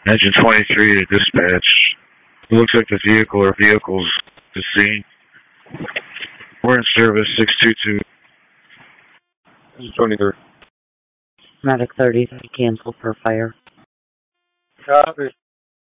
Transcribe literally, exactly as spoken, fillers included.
Engine twenty-three to dispatch. It looks like the vehicle or vehicles to scene. We're in service, six two two. Engine twenty-three. Medic thirty, cancel for fire. Copy.